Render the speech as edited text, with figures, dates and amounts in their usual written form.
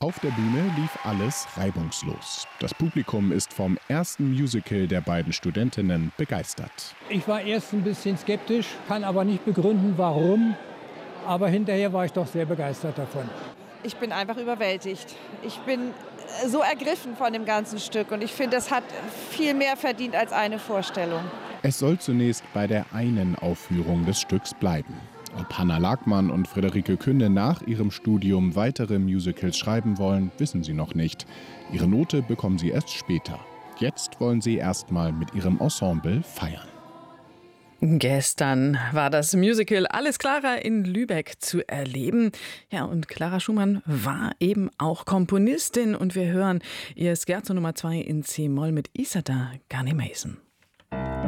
Auf der Bühne lief alles reibungslos. Das Publikum ist vom ersten Musical der beiden Studentinnen begeistert. Ich war erst ein bisschen skeptisch, kann aber nicht begründen, warum. Aber hinterher war ich doch sehr begeistert davon. Ich bin einfach überwältigt. Ich bin so ergriffen von dem ganzen Stück und ich finde, das hat viel mehr verdient als eine Vorstellung. Es soll zunächst bei der einen Aufführung des Stücks bleiben. Ob Hannah Lagmann und Friederike Künne nach ihrem Studium weitere Musicals schreiben wollen, wissen sie noch nicht. Ihre Note bekommen sie erst später. Jetzt wollen sie erstmal mit ihrem Ensemble feiern. Gestern war das Musical Alles Clara in Lübeck zu erleben. Ja, und Clara Schumann war eben auch Komponistin und wir hören ihr Scherzo Nummer 2 in C-Moll mit Isadora Ganimesen.